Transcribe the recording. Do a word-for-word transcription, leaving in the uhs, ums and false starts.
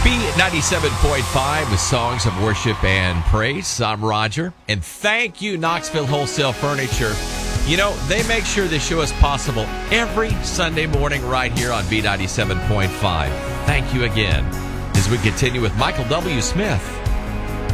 B ninety-seven point five with songs of worship and praise. I'm Roger. And thank you, Knoxville Wholesale Furniture. You know, they make sure this show is possible every Sunday morning right here on B ninety-seven point five. Thank you again. As we continue with Michael W. Smith.